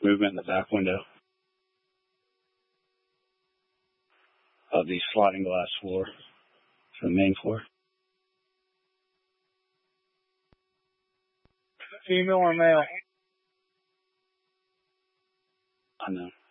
movement in the back window of the sliding glass floor for the main floor. Female or male? Unknown.